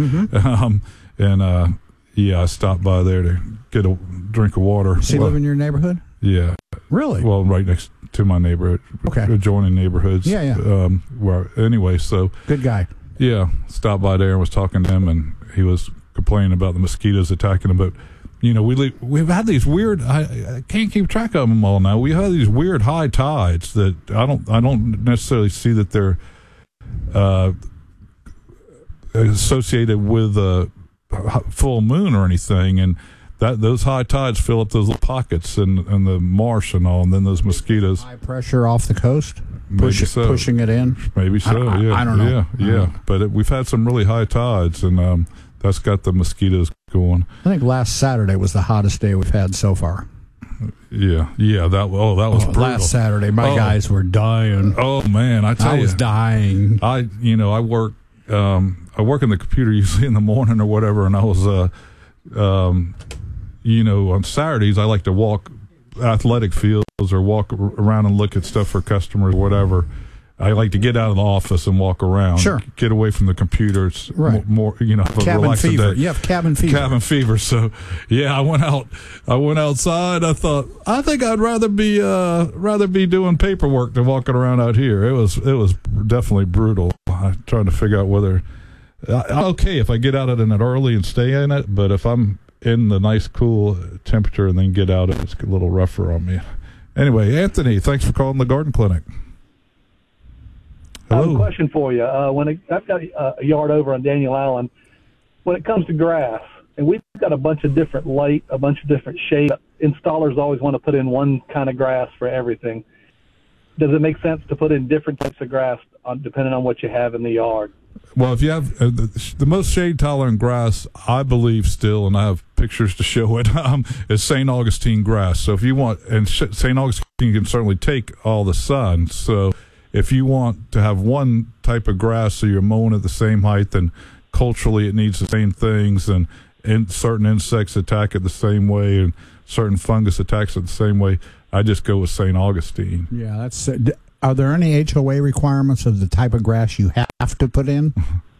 I stopped by there to get a drink of water. Does he live in your neighborhood? Yeah. Really? Well, right next to my neighborhood. Okay. Adjoining neighborhoods. Yeah. Anyway, so. Good guy. Yeah. Stopped by there and was talking to him, and he was complaining about the mosquitoes attacking him. But, we've had these weird, I can't keep track of them all now. We have these weird high tides that I don't necessarily see that they're associated with a full moon or anything, and those high tides fill up those little pockets in the marsh and all, and then those mosquitoes. High pressure off the coast, pushing it in. Maybe so. I don't know. Yeah. But we've had some really high tides, and that's got the mosquitoes going. I think last Saturday was the hottest day we've had so far. Yeah. That was brutal. Last Saturday, my guys were dying. Oh man, I was dying. I work in the computer usually in the morning or whatever, and I was on Saturdays I like to walk athletic fields or walk around and look at stuff for customers or whatever. I like to get out of the office and walk around. Sure. Get away from the computers. Right. More have a cabin fever. day. You have cabin fever. Cabin fever. So, yeah, I went outside. I thought, I think I'd rather be doing paperwork than walking around out here. It was definitely brutal. I'm trying to figure out whether I'm okay if I get out at it early and stay in it, but if I'm in the nice cool temperature and then get out, it's a little rougher on me. Anyway, Anthony, thanks for calling the Garden Clinic. I have a question for you. I've got a yard over on Daniel Island. When it comes to grass, and we've got a bunch of different light, a bunch of different shade. Installers always want to put in one kind of grass for everything. Does it make sense to put in different types of grass depending on what you have in the yard? Well, if you have the most shade-tolerant grass, I believe still, and I have pictures to show it, is St. Augustine grass. So if you want, and St. Augustine can certainly take all the sun. So if you want to have one type of grass so you're mowing at the same height, then culturally it needs the same things, and certain insects attack it the same way, and certain fungus attacks it the same way, I just go with St. Augustine. Yeah, that's. Are there any HOA requirements of the type of grass you have to put in?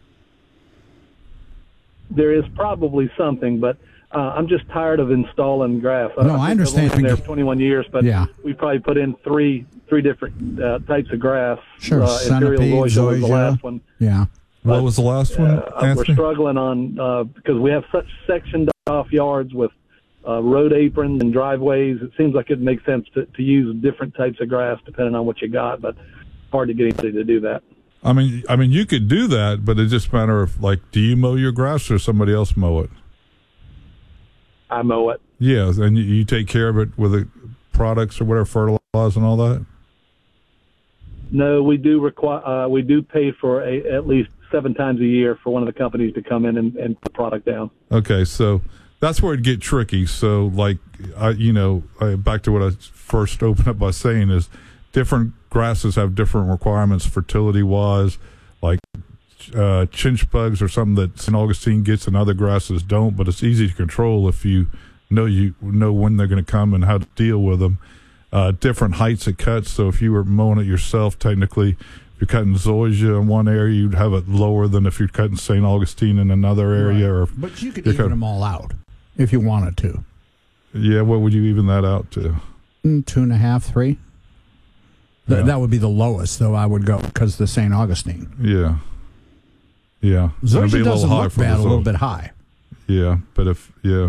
There is probably something, but I'm just tired of installing grass. No, I understand. I've been there for 21 years, but yeah. We probably put in three different types of grass. Sure, Centipede, zoysia was the last one. Yeah. What was the last one, Anthony? We're struggling on because we have such sectioned off yards with road aprons and driveways. It seems like it makes sense to use different types of grass depending on what you got, but hard to get anybody to do that. I mean, you could do that, but it's just a matter of, like, do you mow your grass or somebody else mow it? I mow it. Yeah, and you take care of it with the products or whatever, fertilizer and all that? No, we do pay for at least 7 times a year for one of the companies to come in and put product down. Okay, so that's where it'd get tricky. So, like, back to what I first opened up by saying is different grasses have different requirements fertility-wise, like chinch bugs or something that St. Augustine gets and other grasses don't, but it's easy to control if you know when they're going to come and how to deal with them. Different heights of cuts, so if you were mowing it yourself, technically, if you're cutting zoysia in one area, you'd have it lower than if you're cutting St. Augustine in another area. Right. But you could even them all out if you wanted to. Yeah, what would you even that out to? 2.5, 3. Yeah. That would be the lowest, though, I would go, because the St. Augustine. Yeah. Yeah. Zoysia doesn't look bad, a little bit high. Yeah, but Yeah.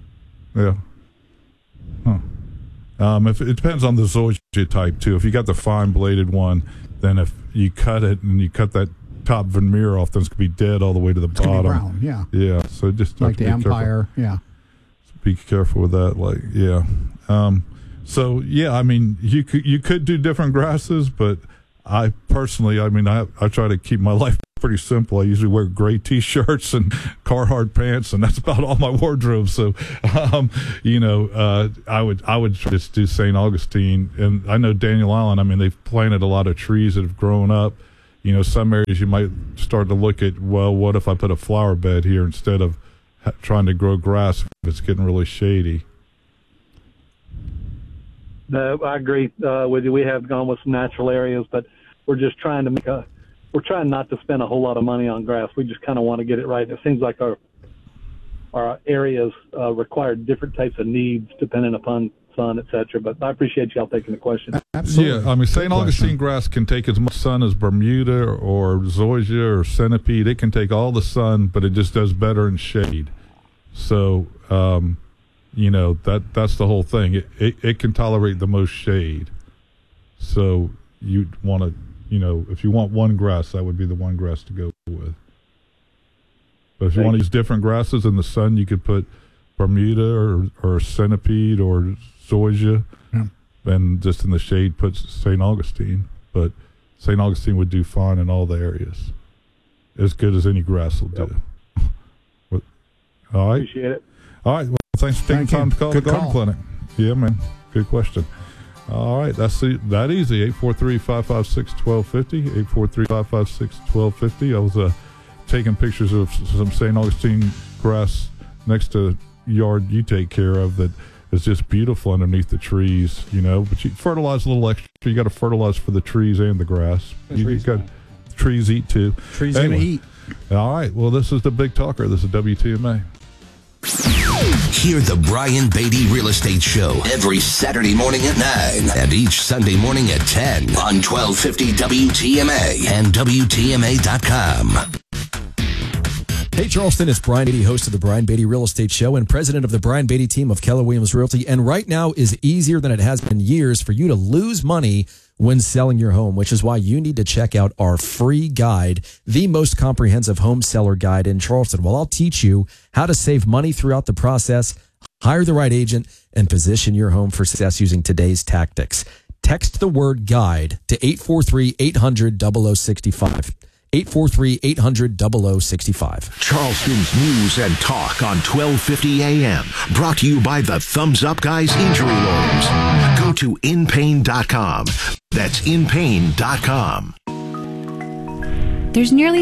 Huh. If it depends on the zoysia type, too. If you got the fine-bladed one, then if you cut it and you cut that top veneer off, then it's going to be dead all the way to the bottom. Brown, yeah. Yeah, so just like the Empire, careful. Yeah. Be careful with that, So, yeah, I mean, you could do different grasses, but I personally, I try to keep my life pretty simple. I usually wear gray T-shirts and Carhartt pants, and that's about all my wardrobe. So, I would just do St. Augustine. And I know Daniel Island, I mean, they've planted a lot of trees that have grown up. Some areas you might start to look at, well, what if I put a flower bed here instead of trying to grow grass if it's getting really shady? No, I agree with you. We have gone with some natural areas, but we're just trying to we're trying not to spend a whole lot of money on grass. We just kind of want to get it right. It seems like our areas require different types of needs depending upon sun, etc. But I appreciate y'all taking the question. Absolutely. Yeah, I mean, St. Augustine grass can take as much sun as Bermuda or zoysia or centipede. It can take all the sun, but it just does better in shade. So, that's the whole thing. It can tolerate the most shade. So you'd want to, if you want one grass, that would be the one grass to go with. But if you want to use different grasses in the sun, you could put Bermuda or centipede or zoysia, and just in the shade put St. Augustine. But St. Augustine would do fine in all the areas, as good as any grass will do. All right. Appreciate it. All right. Well, thanks for taking time to call the Garden Clinic. Yeah, man. Good question. All right. That's that easy. 843-556-1250. 843-556-1250. I was taking pictures of some St. Augustine grass next to yard you take care of that is just beautiful underneath the trees, but you fertilize a little extra. You got to fertilize for the trees and the grass. You got trees eat too. Trees going to eat. All right. Well, this is the Big Talker. This is WTMA. Hear the Brian Beatty Real Estate Show every Saturday morning at 9 and each Sunday morning at 10 on 1250 WTMA and WTMA.com. Hey, Charleston, it's Brian Beatty, host of the Brian Beatty Real Estate Show and president of the Brian Beatty team of Keller Williams Realty. And right now is easier than it has been in years for you to lose money when selling your home, which is why you need to check out our free guide, the most comprehensive home seller guide in Charleston. Well, I'll teach you how to save money throughout the process, hire the right agent, and position your home for success using today's tactics. Text the word guide to 843-800-0065. 843-800-0065. Charleston's news and talk on 1250 AM. Brought to you by the Thumbs Up Guys Injury Lawyers. Go to inpain.com. That's inpain.com. There's nearly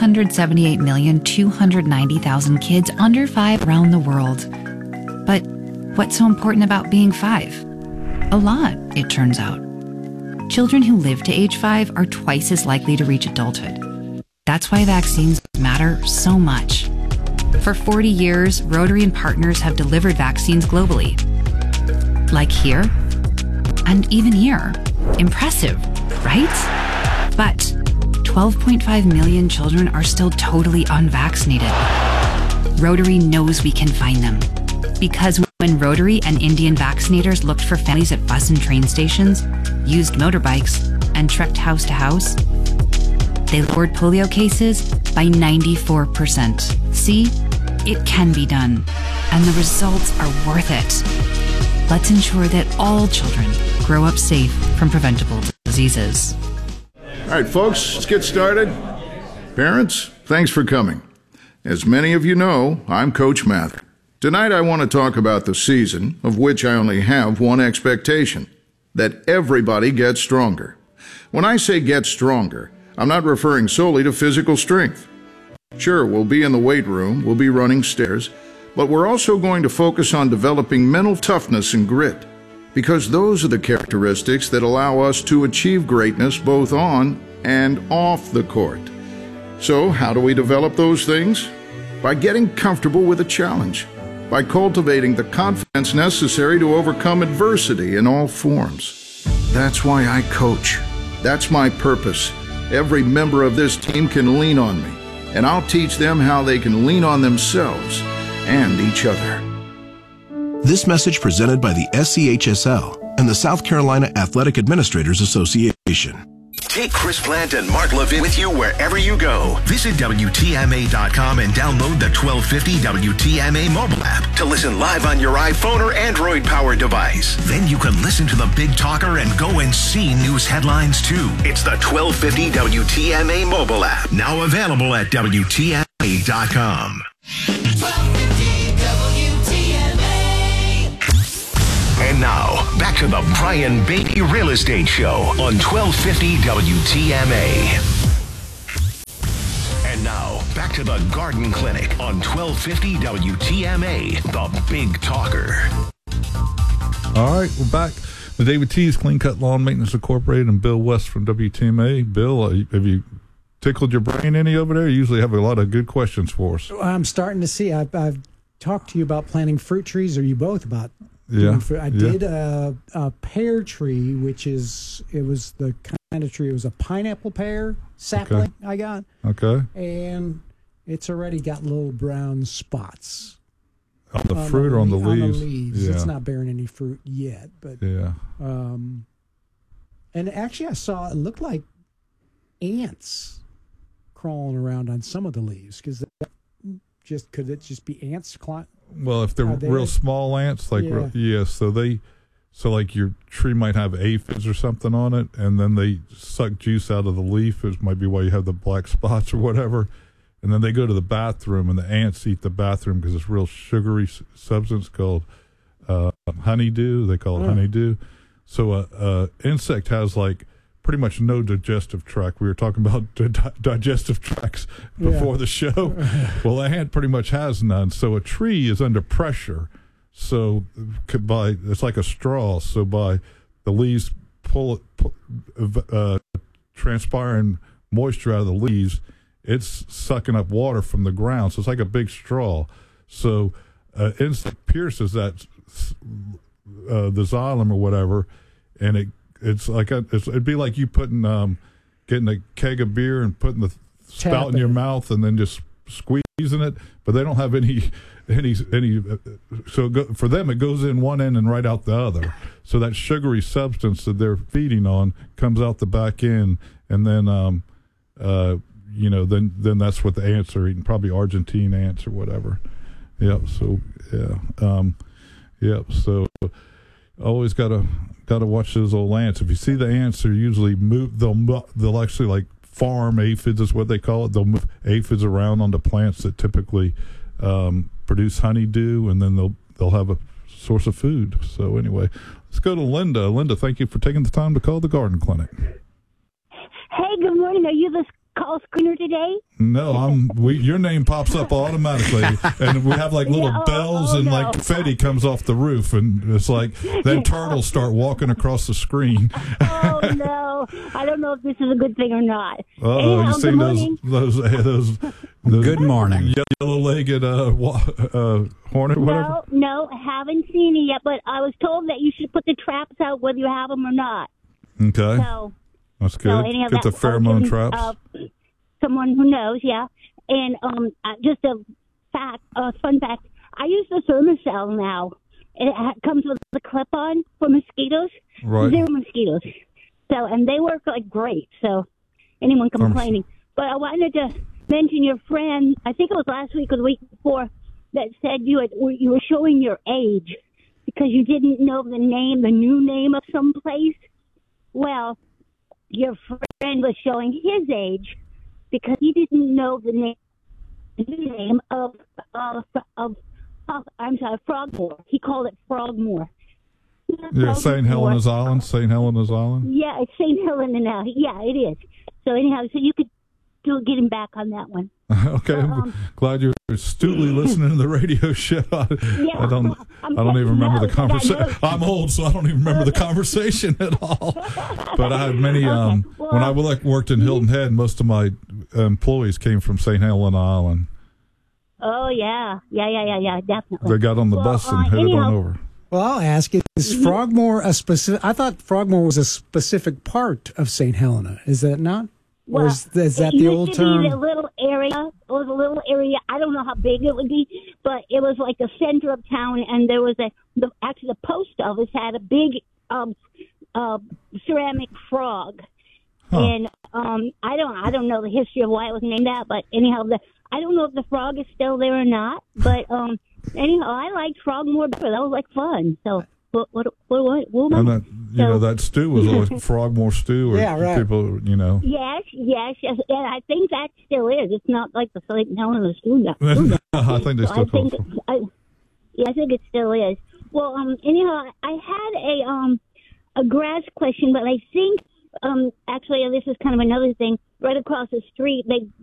678,290,000 kids under 5 around the world. But what's so important about being 5? A lot, it turns out. Children who live to age 5 are twice as likely to reach adulthood. That's why vaccines matter so much. For 40 years, Rotary and partners have delivered vaccines globally. Like here, and even here. Impressive, right? But 12.5 million children are still totally unvaccinated. Rotary knows we can find them. Because when Rotary and Indian vaccinators looked for families at bus and train stations, used motorbikes, and trekked house to house, they lowered polio cases by 94%. See, it can be done, and the results are worth it. Let's ensure that all children grow up safe from preventable diseases. All right, folks, let's get started. Parents, thanks for coming. As many of you know, I'm Coach Mather. Tonight I want to talk about the season, of which I only have one expectation, that everybody gets stronger. When I say get stronger, I'm not referring solely to physical strength. Sure, we'll be in the weight room, we'll be running stairs, but we're also going to focus on developing mental toughness and grit, because those are the characteristics that allow us to achieve greatness both on and off the court. So, how do we develop those things? By getting comfortable with a challenge, by cultivating the confidence necessary to overcome adversity in all forms. That's why I coach. That's my purpose. Every member of this team can lean on me, and I'll teach them how they can lean on themselves and each other. This message presented by the SCHSL and the South Carolina Athletic Administrators Association. Take Chris Plant and Mark Levin with you wherever you go. Visit WTMA.com and download the 1250 WTMA mobile app to listen live on your iPhone or Android-powered device. Then you can listen to the Big Talker and go and see news headlines, too. It's the 1250 WTMA mobile app, now available at WTMA.com. 1250 WTMA. And now, back to the Brian Beatty Real Estate Show on 1250 WTMA. And now, back to the Garden Clinic on 1250 WTMA, the Big Talker. All right, we're back. The David T's Clean Cut Lawn Maintenance Incorporated and Bill West from WTMA. Bill, have you tickled your brain any over there? You usually have a lot of good questions for us. I'm starting to see. I've talked to you about planting fruit trees, or you both about Yeah. I did a pear tree, it was the kind of tree, it was a pineapple pear sapling I got. Okay. And it's already got little brown spots. On the fruit or on the leaves? On the leaves. Yeah. It's not bearing any fruit yet. But yeah. And actually I saw it looked like ants crawling around on some of the leaves. Could it just be ants? Well, if they're real small ants, like so like your tree might have aphids or something on it, and then they suck juice out of the leaf. It might be why you have the black spots or whatever. And then they go to the bathroom, and the ants eat the bathroom because it's real sugary substance called honeydew. They call it honeydew. So insect has like pretty much no digestive tract. We were talking about digestive tracts before the show. Well, the ant pretty much has none. So a tree is under pressure. So it's like a straw. So by the leaves transpiring moisture out of the leaves, it's sucking up water from the ground. So it's like a big straw. So insect pierces that the xylem or whatever, and it's like it'd be like you putting getting a keg of beer and putting the spout in your mouth and then just squeezing it, but they don't have any so for them it goes in one end and right out the other. So that sugary substance that they're feeding on comes out the back end, and then then that's what the ants are eating, probably Argentine ants or whatever. Yep. So so always gotta watch those old ants. If you see the ants, they're usually they'll actually like farm aphids is what they call it. They'll move aphids around onto plants that typically produce honeydew, and then they'll have a source of food. So anyway, let's go to Linda. Linda, thank you for taking the time to call the Garden Clinic. Hey, good morning. Are you the call screener today? No, your name pops up automatically, and we have like little bells and like confetti comes off the roof, and it's like then turtles start walking across the screen. Oh no, I don't know if this is a good thing or not. Oh, you seen those good morning yellow-legged hornet, whatever? No, I haven't seen it yet, but I was told that you should put the traps out whether you have them or not. Okay. So. That's good. Get the pheromone traps. Someone who knows, yeah. And just a fun fact, I use the Thermacell now. It comes with a clip-on for mosquitoes. Right. 0 mosquitoes. So, and they work like great. So, anyone complaining. But I wanted to mention your friend, I think it was last week or the week before, that said you were showing your age because you didn't know the new name of some place. Well, your friend was showing his age because he didn't know the name of Frogmore. He called it Frogmore. Yeah, St. Helena's Island. St. Helena's Island. Yeah, it's St. Helena now. Yeah, it is. So anyhow, so you could get him back on that one. Okay, I'm glad you're astutely listening to the radio show. I don't even remember the conversation. I'm old, so I don't even remember the conversation at all. But I had many. When I worked in Hilton Head, most of my employees came from St. Helena Island. Oh yeah, definitely. They got on the bus and headed on over. Well, I'll ask: is Frogmore a specific? I thought Frogmore was a specific part of St. Helena. Is that not? Well, or is that the old term? It was a little area. I don't know how big it would be, but it was like the center of town, and there was actually the post office had a big ceramic frog, And I don't know the history of why it was named that, but anyhow, I don't know if the frog is still there or not. But anyhow, I liked Frogmore better. That was like fun. So what and that that stew was always Frogmore stew, or yeah, right. people Yes, and I think that still is. It's not like the St. Helena stew now. I think they still call it. I think it still is. Well, anyhow, I had a grass question, but I think actually this is kind of another thing. Right across the street,